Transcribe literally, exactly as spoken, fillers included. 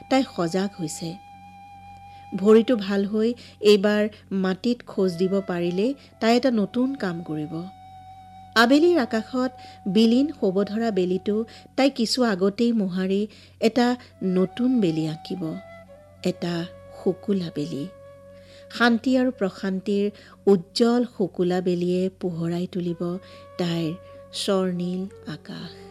তাই সজাগ হৈছে। ভৰিটো ভাল হৈ এইবাৰ মাটিত খোজ দিব পাৰিলে তাই এটা নতুন কাম কৰিব। আবেলিৰ আকাশত বিলীন শোভ ধৰা বেলিটো তাই কিছু আগতেই মোহাৰি এটা নতুন বেলি আঁকিব, এটা শুকুলা বেলি। শান্তি আৰু প্ৰশান্তিৰ উজ্জ্বল শুকুলা বেলিয়ে পোহৰাই তুলিব তাইৰ স্বৰ্ণীল আকাশ।